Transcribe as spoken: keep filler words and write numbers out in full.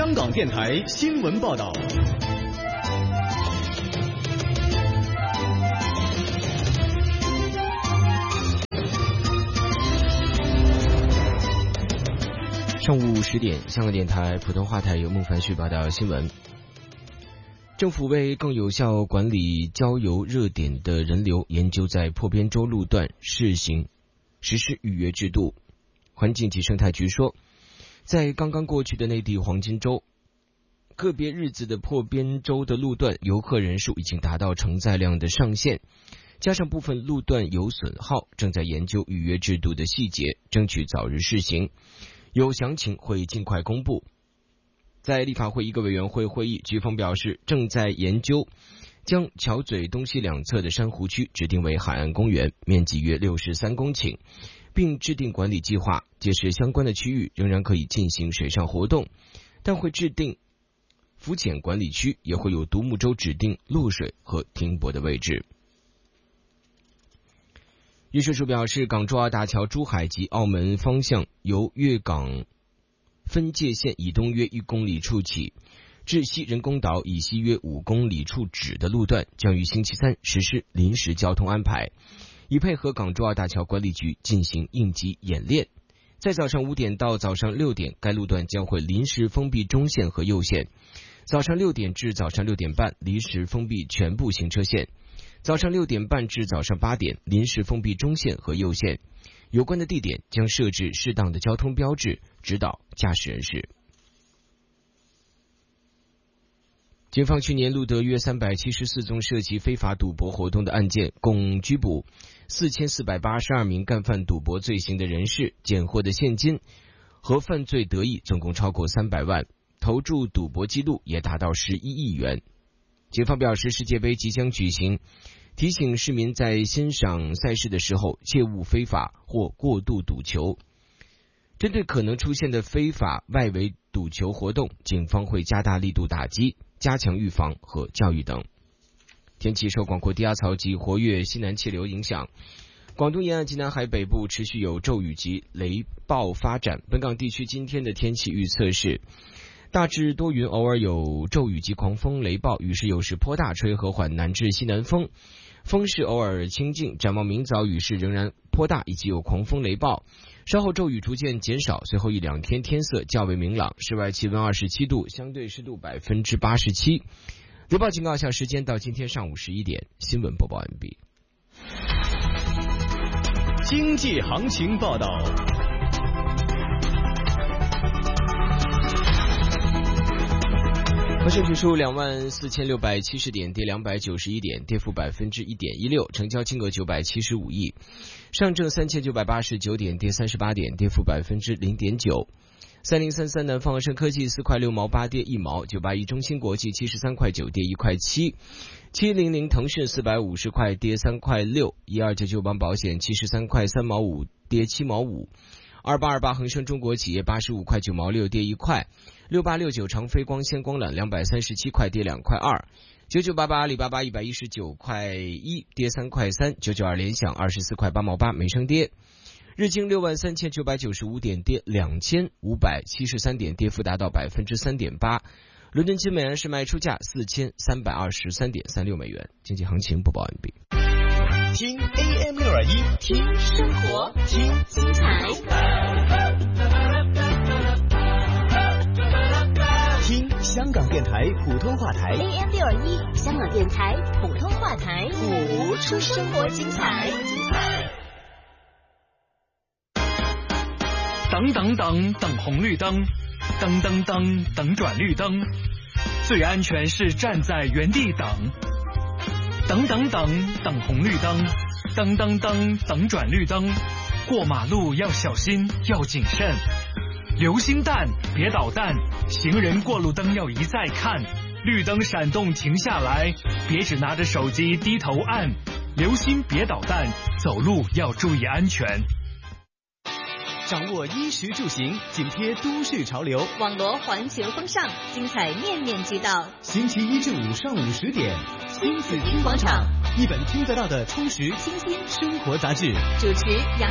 香港电台新闻报道。 上午十点，香港电台普通话台由孟凡旭报道新闻。政府为更有效管理郊游热点的人流，研究在破边洲路段试行实施预约制度。环境及生态局说，在刚刚过去的内地黄金周，个别日子的破边洲的路段游客人数已经达到承载量的上限，加上部分路段有损耗，正在研究预约制度的细节，争取早日试行。有详情会尽快公布。在立法会一个委员会会议，局方表示正在研究将桥嘴东西两侧的珊瑚区指定为海岸公园，面积约六十三公顷，并制定管理计划，届时相关的区域仍然可以进行水上活动，但会制定浮潜管理区，也会有独木舟指定落水和停泊的位置。运输署表示，港珠澳大桥珠海及澳门方向由粤港分界线以东约一公里处起，至西人工岛以西约五公里处止的路段，将于星期三实施临时交通安排，以配合港珠澳大桥管理局进行应急演练。在早上五点到早上六点，该路段将会临时封闭中线和右线；早上六点至早上六点半，临时封闭全部行车线；早上六点半至早上八点，临时封闭中线和右线。有关的地点将设置适当的交通标志，指导驾驶人士。警方去年录得约三百七十四宗涉及非法赌博活动的案件，共拘捕四千四百八十二名干犯赌博罪行的人士，检获的现金和犯罪得益总共超过三百万，投注赌博记录也达到十一亿元。警方表示，世界杯即将举行，提醒市民在欣赏赛事的时候切勿非法或过度赌球。针对可能出现的非法外围赌球活动，警方会加大力度打击，加强预防和教育等。天气受广阔低压槽及活跃西南气流影响，广东沿岸及南海北部持续有骤雨及雷暴发展。本港地区今天的天气预测是大致多云，偶尔有骤雨及狂风雷暴，雨势有时颇大，吹和缓南至西南风，风势偶尔清劲。展望明早雨势仍然颇大，以及有狂风雷暴，稍后骤雨逐渐减少，随后一两天天色较为明朗，室外气温二十七度，相对湿度百分之八十七。雷暴警告效时间到今天上午十一点。新闻播报完毕。 经济行情报道。 恒生指数两万四千六百七十点，跌两百九十一点，跌幅百分之一点一六，成交金额九百七十五亿。上证三千九百八十九点，跌三十八点，跌幅百分之零点九。三零三三南方恒生科技四块六毛八，跌一毛。九八一中芯国际七十三块九，跌一块七。七零零腾讯四百五十块，跌三块六。一二九九邦保险七十三块三毛五，跌七毛五。二八二八恒生中国企业八十五块九毛六，跌一块。六八六九长飞光纤光缆两百三十七块，跌两块二。九九八八阿里巴巴一百一十九块一，跌三块三。九九二联想二十四块八毛八，没升跌。日经六万三千九百九十五点，跌两千五百七十三点，跌幅达到百分之三点八。伦敦金每安士卖出价四千三百二十三点三六美元。经济行情播报完毕。 听 A M 六二一， 听生活，听精彩， 听香港电台普通话台 A M 六二一，香港电台普通话台，谱出生活精彩。 等等等等红绿灯，等等等等转绿灯，最安全是站在原地等。等等等等红绿灯，等等等等转绿灯，过马路要小心，要谨慎。流星弹，别捣蛋，行人过路灯要一再看，绿灯闪动停下来，别只拿着手机低头按。留心别捣蛋，走路要注意安全。 掌握衣食住行，紧贴都市潮流， 网罗环球风尚，精彩面面俱到。 星期一至五上午十点， 亲子听广场， 一本听得到的充实清新生活杂志。 主持杨